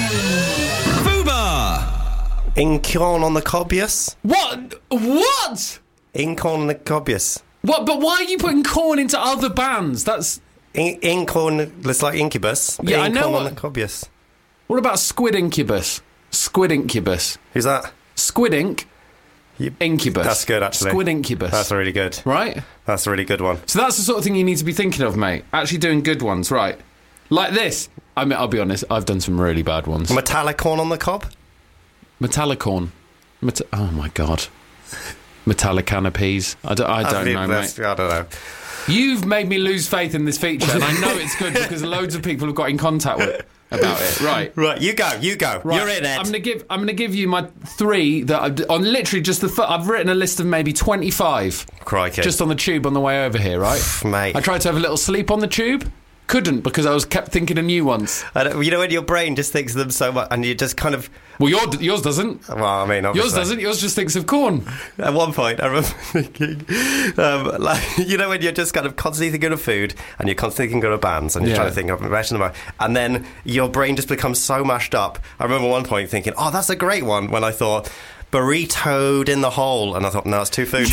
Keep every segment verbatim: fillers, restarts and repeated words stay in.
Fubar! Incorn on the cobius. What? What? Incorn on the cobius. What? But why are you putting corn into other bands? That's... In- Incorn, it's like Incubus. Yeah, I know Incorn on what- the cobius. What about Squid Incubus? Squid Incubus. Who's that? Squid Ink. You- Incubus. That's good, actually. Squid Incubus. That's really good. Right? That's a really good one. So that's the sort of thing you need to be thinking of, mate. Actually doing good ones, right? Like this. I mean, I'll be honest, I've done some really bad ones. Metallicorn on the cob? Metallicorn. Meta- oh, my God. Metallic canopies. I don't, I don't think know, that's- mate. I don't know. You've made me lose faith in this feature, and I know it's good because loads of people have got in contact with about it. Right. Right, you go, you go. Right. You're in, Ed. I'm gonna give. I'm gonna give you my three that I've, on literally just the. Th- I've written a list of maybe twenty-five. Crikey. Just on the tube on the way over here. Right, Mate. I tried to have a little sleep on the tube. Couldn't because I was kept thinking of new ones. I don't, you know when your brain just thinks of them so much and you just kind of... Well, your, yours doesn't. Well, I mean, obviously. Yours doesn't. Yours just thinks of corn. At one point, I remember thinking, um, like, you know, when you're just kind of constantly thinking of food and you're constantly thinking of bands and you're Yeah. trying to think of imagine them, and then your brain just becomes so mashed up. I remember one point thinking, oh, that's a great one, when I thought burritoed in the hole, and I thought, no, it's two foods.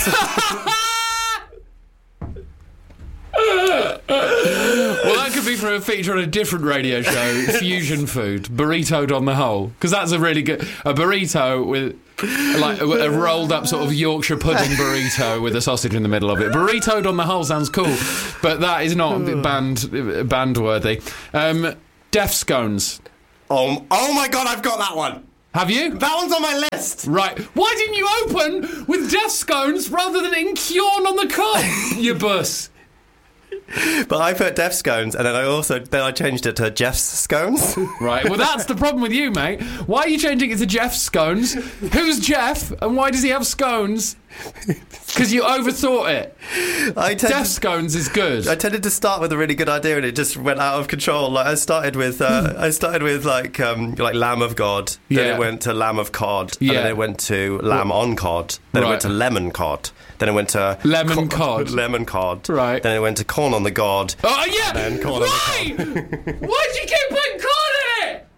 Well, that could be for a feature on a different radio show, Fusion Food, burritoed on the whole, because that's a really good a burrito with like a, a rolled up sort of Yorkshire pudding burrito with a sausage in the middle of it. Burritoed on the whole sounds cool, but that is not band band worthy. Um, Deaf scones. oh, oh my God, I've got that one. Have you? That one's on my list. Right. Why didn't you open with Deaf scones rather than Incorn on the cob, you bus? But I put Deaf scones, and then I also then I changed it to Jeff's scones. Right, well, that's the problem with you, mate. Why are you changing it to Jeff's scones? Who's Jeff, and why does he have scones? Because you overthought it. I Deaf tended, scones is good. I tended to start with a really good idea, and it just went out of control. Like I started with, uh, I started with like um, like Lamb of God. Then Yeah. it went to Lamb of Cod. Yeah. And then it went to Lamb on Cod. Then it Right. went to Lemon Cod. Then it went to Lemon cod. Lemon Cod. Right. Then it went to Corn on the God. Oh, yeah! And then corn on the Why? Why'd you keep putting corn in it?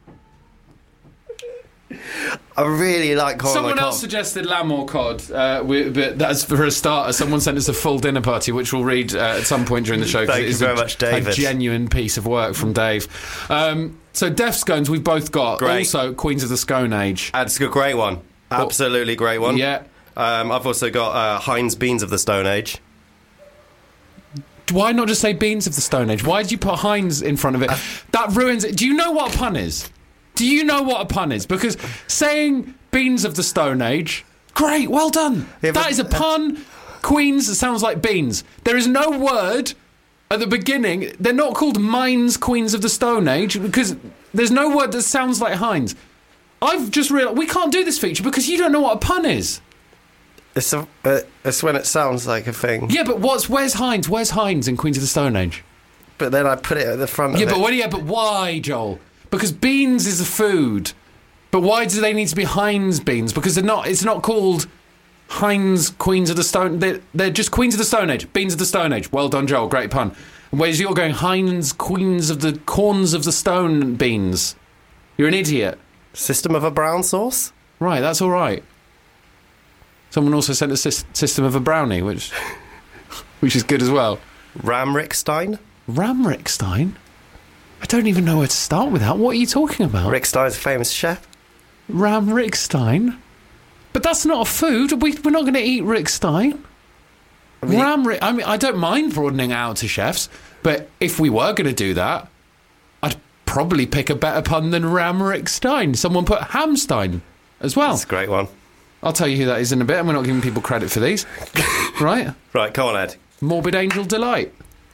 I really like Corn Someone on the else Cob. suggested lamb or cod, uh, we, but that's for a starter. Someone sent us a full dinner party, which we'll read uh, at some point during the show. 'cause Thank it you is very a, much, David. A genuine piece of work from Dave. Um, so Deaf scones we've both got. Great. Also, Queens of the Scone Age. That's a great one. Absolutely great one. Yeah. Um, I've also got uh, Heinz Beans of the Stone Age. Why not just say Beans of the Stone Age? Why did you put Heinz in front of it? That ruins it. Do you know what a pun is? Do you know what a pun is? Because saying Beans of the Stone Age, great, well done. Yeah, but- that is a pun. Queens sounds like beans. There is no word at the beginning. They're not called Mines Queens of the Stone Age because there's no word that sounds like Heinz. I've just realised we can't do this feature because you don't know what a pun is. It's, a, uh, it's when it sounds like a thing. Yeah, but what's where's Heinz? Where's Heinz in Queens of the Stone Age? But then I put it at the front Yeah, of but it. what, yeah, but why, Joel? Because beans is a food. But why do they need to be Heinz beans? Because they're not. It's not called Heinz Queens of the Stone. They're, they're just Queens of the Stone Age. Beans of the Stone Age. Well done, Joel. Great pun. Whereas you're going Heinz Queens of the Corns of the Stone Beans. You're an idiot. System of a brown sauce? Right, that's all right. Someone also sent a sys- system of a brownie, which which is good as well. Ramrickstein? Ramrickstein? I don't even know where to start with that. What are you talking about? Rick Stein's a famous chef. Ramrickstein? But that's not a food. We, we're not going to eat Rick Stein. I mean, Ramrick. I mean, I don't mind broadening it out to chefs, but if we were going to do that, I'd probably pick a better pun than Ramrickstein. Someone put Hamstein as well. That's a great one. I'll tell you who that is in a bit, and we're not giving people credit for these. Right? Right, come on, Ed. Morbid Angel Delight.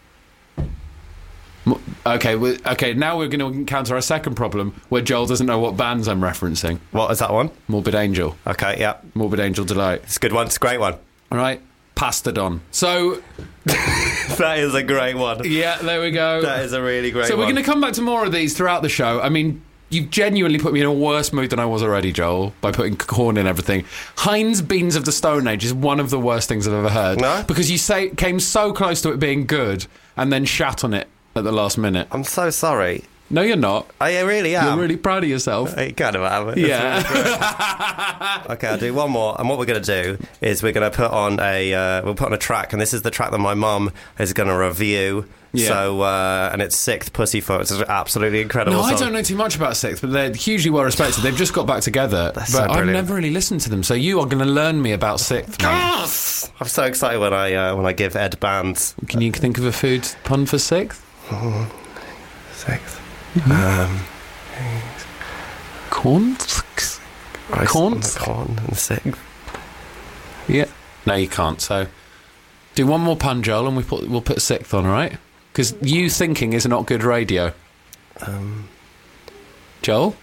Mo- Okay, we okay. Now we're going to encounter our second problem, where Joel doesn't know what bands I'm referencing. What is that one? Morbid Angel, Okay, yeah. Morbid Angel Delight. It's a good one. It's a great one. All right, Pastodon. So That is a great one. yeah, there we go. That is a really great so one. we're going to come back to more of these throughout the show. I mean, you've genuinely put me in a worse mood than I was already, Joel, by putting corn in everything. Heinz Beans of the Stone Age is one of the worst things I've ever heard. No? Because you say came so close to it being good and then shat on it at the last minute. I'm so sorry. No, you're not. I really am. You're really proud of yourself. I kind of am. It's Yeah. really good. Okay, I'll do one more. And what we're going to do is we're going to put on a uh, we'll put on a track, and this is the track that my mum is going to review. Yeah. So uh, and it's Sixth Pussyfoot. It's an absolutely incredible No, song. I don't know too much about Sixth, but they're hugely well respected. They've just got back together, but so I've brilliant. never really listened to them. So you are going to learn me about Sixth, mate. Yes! I'm so excited when I uh, when I give Ed bands. Can you think of a food pun for Sixth? Sixth. Um, Corn? rice Corn? and the corn and Sixth. Yeah. No, you can't. So do one more pun, Joel, and we put we'll put Sixth on, all right? Because you thinking is not good radio. Um, Joel?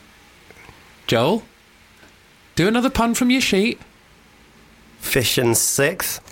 Joel? Do another pun from your sheet. Fish and Sixth.